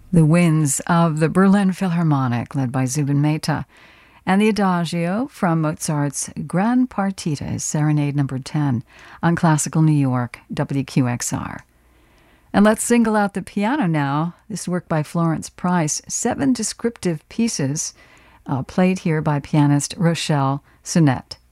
The Winds of the Berlin Philharmonic, led by Zubin Mehta, and the Adagio from Mozart's Gran Partita, Serenade No. 10, on Classical New York, WQXR. And let's single out the piano now. This work by Florence Price, 7 descriptive pieces played here by pianist Rochelle Sonette.